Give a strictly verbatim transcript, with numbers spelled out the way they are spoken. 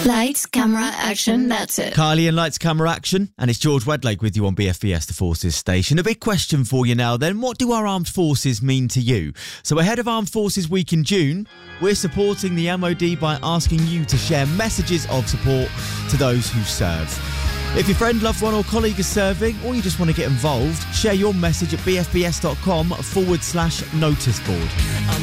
Lights, camera, action, that's it. Kylie and Lights, Camera, Action. And it's George Wedlake with you on B F B S, the Forces station. A big question for you now then. What do our armed forces mean to you? So ahead of Armed Forces Week in June, we're supporting the M O D by asking you to share messages of support to those who serve. If your friend, loved one or colleague is serving, or you just want to get involved, share your message at bfbs.com forward slash notice board.